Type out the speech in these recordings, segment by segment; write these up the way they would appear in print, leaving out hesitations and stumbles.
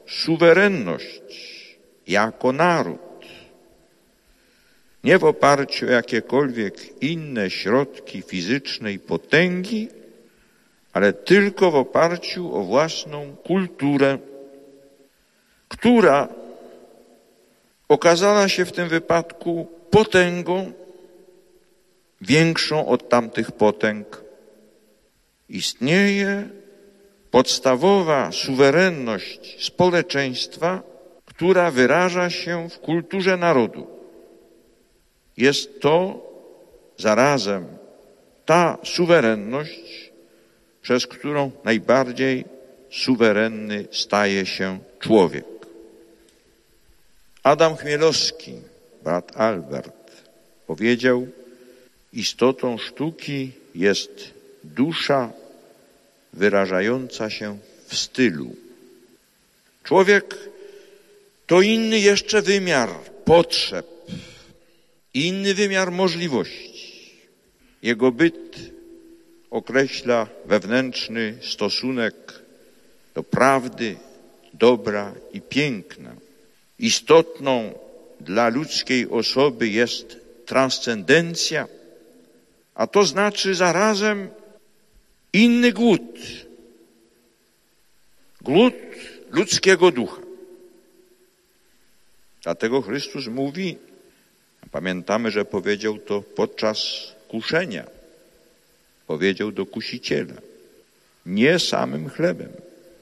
suwerenność jako naród, nie w oparciu o jakiekolwiek inne środki fizycznej potęgi, ale tylko w oparciu o własną kulturę, która okazała się w tym wypadku potęgą większą od tamtych potęg. Istnieje podstawowa suwerenność społeczeństwa, która wyraża się w kulturze narodu. Jest to zarazem ta suwerenność, przez którą najbardziej suwerenny staje się człowiek. Adam Chmielowski, brat Albert, powiedział: istotą sztuki jest dusza wyrażająca się w stylu. Człowiek to inny jeszcze wymiar potrzeb, inny wymiar możliwości. Jego byt określa wewnętrzny stosunek do prawdy, dobra i piękna. Istotną dla ludzkiej osoby jest transcendencja, a to znaczy zarazem inny głód. Głód ludzkiego ducha. Dlatego Chrystus mówi, pamiętamy, że powiedział to podczas kuszenia, powiedział do kusiciela: nie samym chlebem,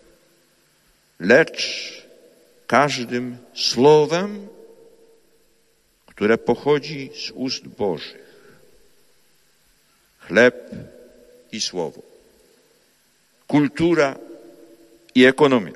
lecz każdym słowem, które pochodzi z ust Bożych. Chleb i słowo. Kultura i ekonomia.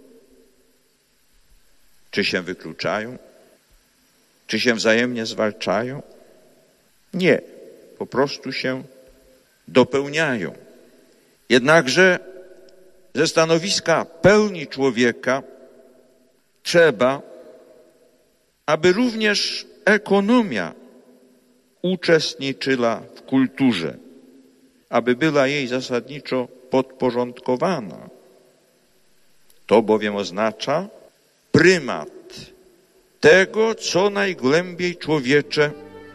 Czy się wykluczają? Czy się wzajemnie zwalczają? Nie, po prostu się dopełniają. Jednakże ze stanowiska pełni człowieka trzeba, aby również ekonomia uczestniczyła w kulturze, aby była jej zasadniczo podporządkowana. To bowiem oznacza prymat tego, co najgłębiej człowiecze.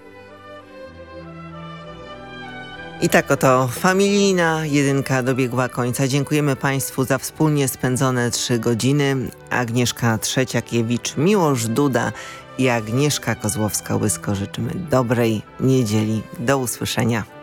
I tak oto familijna jedynka dobiegła końca. Dziękujemy Państwu za wspólnie spędzone 3 godziny. Agnieszka Trzeciakiewicz, Miłosz Duda i Agnieszka Kozłowska-Łysko życzymy dobrej niedzieli. Do usłyszenia.